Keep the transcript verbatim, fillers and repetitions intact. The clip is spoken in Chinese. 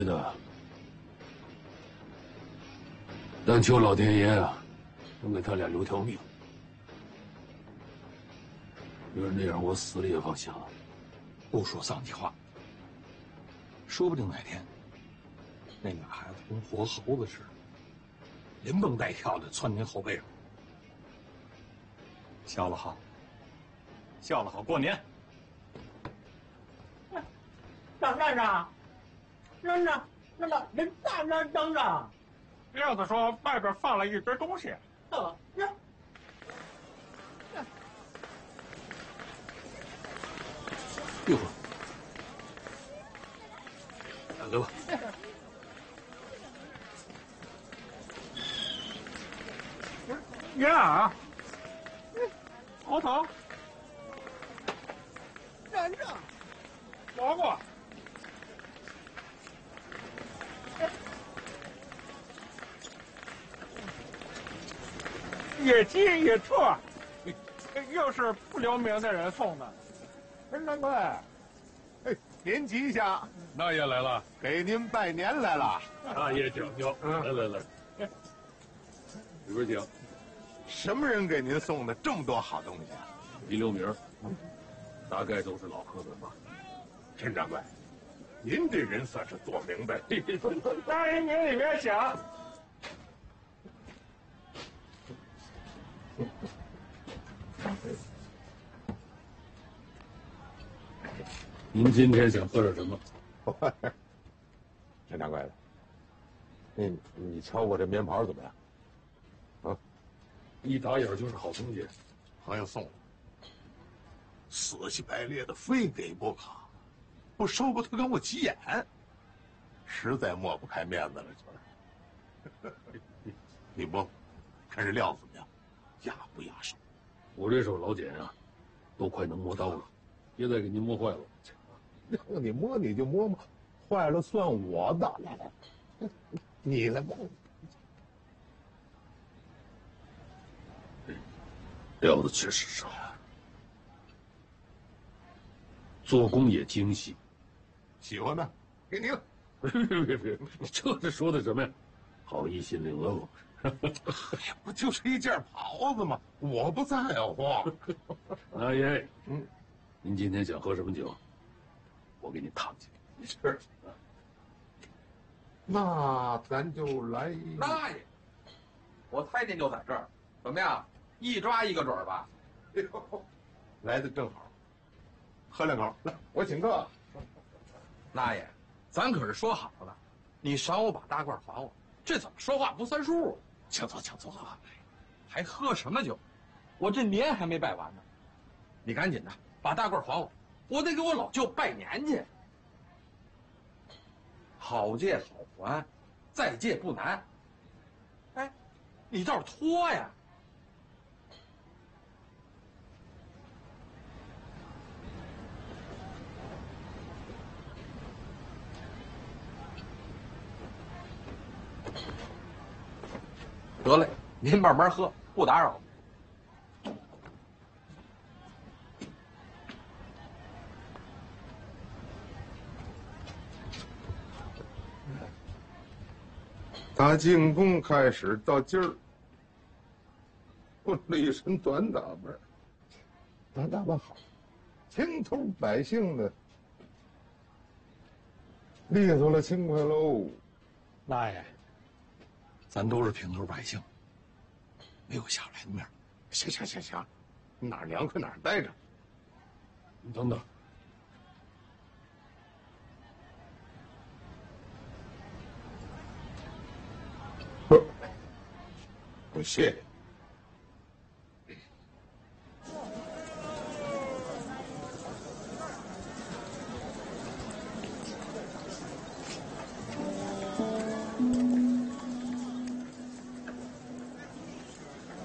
的，但求老天爷啊，能给他俩留条命。要是那样，我死了也放心了。 不说丧气话，说不定哪天那俩孩子跟活猴子似的，连蹦带跳的窜您后背上。笑了好，笑了好，过年。 张站长，站长，那个人在那等着。 亮子说外边放了一堆东西。 呃，那。 一会儿，大哥吧。 爷啊，头头， 站长， 蘑菇。野鸡野兔，又是不留名的人送的。 陈掌柜，哎，您吉祥， 大爷来了， 给您拜年来了。 大爷讲究，来来来，里边请。 什么人给您送的这么多好东西啊？ 一留名，大概都是老客人吧。 陈掌柜，您这人算是做明白。 大爷您里边请。 您今天想喝点什么？ 陈掌柜的，你你瞧我这棉袍怎么样？啊， 一打眼就是好东西。 朋友送的，死乞白咧的，非给不可。不收过他跟我急眼，实在抹不开面子了，就是。李波，看这料怎么样？压不压手？ 我这手老茧啊，都快能磨刀了，别再给您磨坏了。 让你摸你就摸嘛，坏了算我的。来来，你来摸。 料子确实是好，做工也精细。 喜欢呢，给你了。 别别别，你这是说的什么呀？好意心领了。 哎呀，不就是一件袍子吗？我不在乎。 大爷，嗯，您今天想喝什么酒？我给你烫去。 是。那咱就来。 大爷，我猜您就在这儿，怎么样？一抓一个准儿吧？ 哎呦，来的正好。喝两口，来，我请客。 大爷，咱可是说好了，你赏我把大褂还我，这怎么说话不算数啊？ 请坐，请坐啊！ 还喝什么酒？我这年还没拜完呢。你赶紧的把大褂还我，我得给我老舅拜年去。好借好还，再借不难。哎，你倒是拖呀！得嘞，您慢慢喝，不打扰。 打进宫开始到今儿，混了一身短打扮，咱打扮好，青头百姓的，利索了轻快喽。 大爷，咱都是平头百姓，没有下不来的面。 行行行行，哪儿凉快哪儿待着。 你等等。 我谢谢。